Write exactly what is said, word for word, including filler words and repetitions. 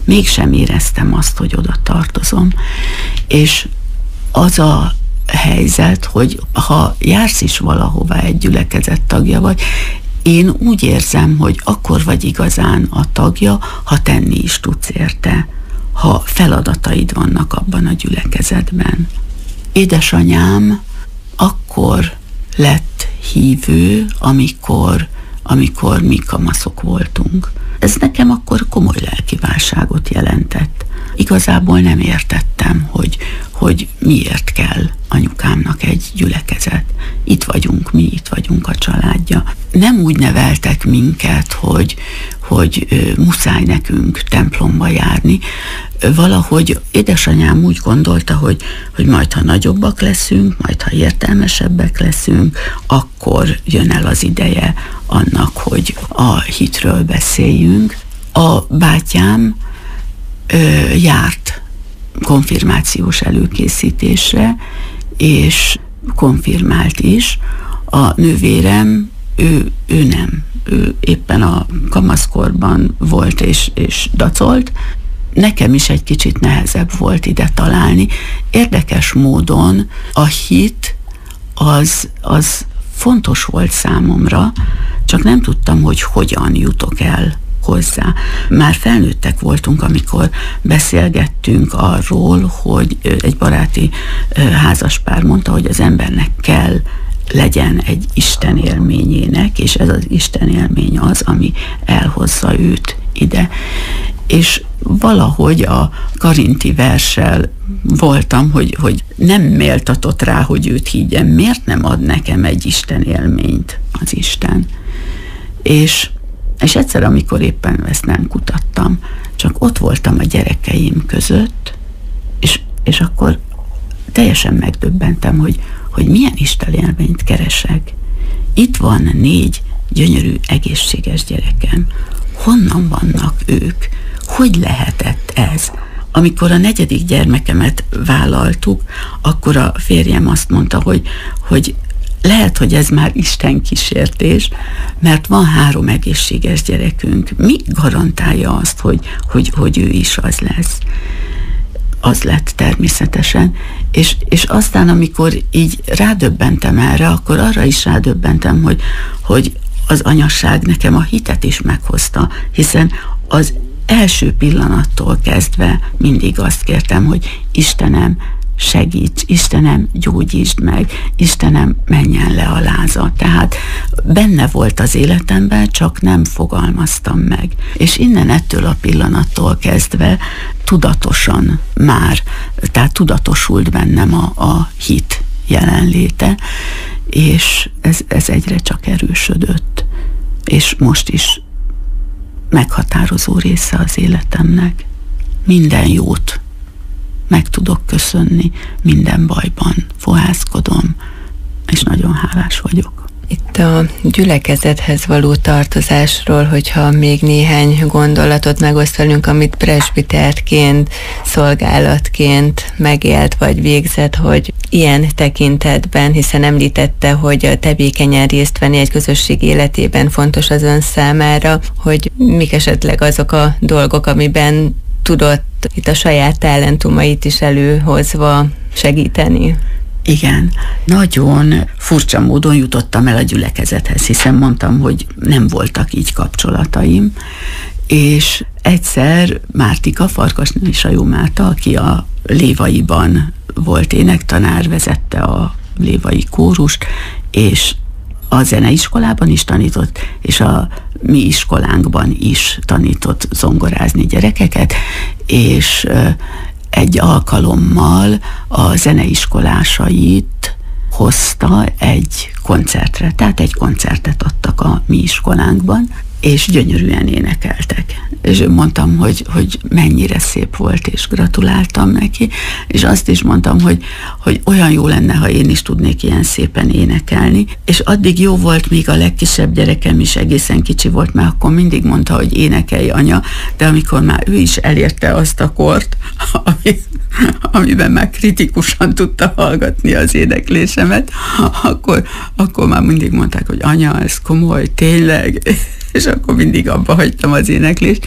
mégsem éreztem azt, hogy oda tartozom. És az a helyzet, hogy ha jársz is valahová, egy gyülekezet tagja vagy, én úgy érzem, hogy akkor vagy igazán a tagja, ha tenni is tudsz érte, ha feladataid vannak abban a gyülekezetben. Édesanyám akkor lett hívő, amikor, amikor mi kamaszok voltunk. Ez nekem akkor komoly lelki válságot jelentett. Igazából nem értettem, hogy, hogy miért kell anyukámnak egy gyülekezet. Itt vagyunk, mi itt vagyunk a családja. Nem úgy neveltek minket, hogy, hogy muszáj nekünk templomba járni. Valahogy édesanyám úgy gondolta, hogy, hogy majd ha nagyobbak leszünk, majd ha értelmesebbek leszünk, akkor jön el az ideje annak, hogy a hitről beszéljünk. A bátyám ö, járt konfirmációs előkészítésre, és konfirmált is. A nővérem, ő, ő nem. Ő éppen a kamaszkorban volt és, és dacolt. Nekem is egy kicsit nehezebb volt ide találni. Érdekes módon a hit az, az fontos volt számomra, csak nem tudtam, hogy hogyan jutok el hozzá. Már felnőttek voltunk, amikor beszélgettünk arról, hogy egy baráti házaspár mondta, hogy az embernek kell legyen egy Isten élményének, és ez az Isten élmény az, ami elhozza őt ide. És valahogy a Karinti verssel voltam, hogy, hogy nem méltatott rá, hogy őt higgyem. Miért nem ad nekem egy Isten élményt az Isten? És, és egyszer, amikor éppen ezt nem kutattam, csak ott voltam a gyerekeim között, és, és akkor teljesen megdöbbentem, hogy, hogy milyen Isten élményt keresek. Itt van négy gyönyörű, egészséges gyerekem. Honnan vannak ők? Hogy lehetett ez? Amikor a negyedik gyermekemet vállaltuk, akkor a férjem azt mondta, hogy, hogy lehet, hogy ez már Isten kísértés, mert van három egészséges gyerekünk. Mi garantálja azt, hogy, hogy, hogy ő is az lesz? Az lett természetesen. És, és aztán, amikor így rádöbbentem erre, akkor arra is rádöbbentem, hogy, hogy az anyasság nekem a hitet is meghozta, hiszen az első pillanattól kezdve mindig azt kértem, hogy Istenem, segíts, Istenem, gyógyítsd meg, Istenem, menjen le a láza. Tehát benne volt az életemben, csak nem fogalmaztam meg. És innen ettől a pillanattól kezdve tudatosan már, tehát tudatosult bennem a, a hit jelenléte, és ez, ez egyre csak erősödött. És most is meghatározó része az életemnek. Minden jót meg tudok köszönni, minden bajban fohászkodom, és nagyon hálás vagyok. Itt a gyülekezethez való tartozásról, hogyha még néhány gondolatot megoszt velünk, amit presbiterként, szolgálatként megélt vagy végzett, hogy ilyen tekintetben, hiszen említette, hogy tevékenyen részt venni egy közösség életében fontos az ön számára, hogy mik esetleg azok a dolgok, amiben tudott itt a saját talentumait is előhozva segíteni. Igen, nagyon furcsa módon jutottam el a gyülekezethez, hiszen mondtam, hogy nem voltak így kapcsolataim, és egyszer Mártika, Farkasné Sajó Márta, aki a Lévaiban volt énektanár, vezette a lévai kórust, és a zeneiskolában is tanított, és a mi iskolánkban is tanított zongorázni gyerekeket, és egy alkalommal a zeneiskolásait hozta egy koncertre, tehát egy koncertet adtak a mi iskolánkban, és gyönyörűen énekeltek. És mondtam, hogy, hogy mennyire szép volt, és gratuláltam neki, és azt is mondtam, hogy, hogy olyan jó lenne, ha én is tudnék ilyen szépen énekelni, és addig jó volt, míg a legkisebb gyerekem is egészen kicsi volt, mert akkor mindig mondta, hogy énekelj, anya, de amikor már ő is elérte azt a kort, ami, amiben már kritikusan tudta hallgatni az éneklésemet, akkor, akkor már mindig mondták, hogy anya, ez komoly, tényleg, és akkor mindig abba hagytam az éneklést.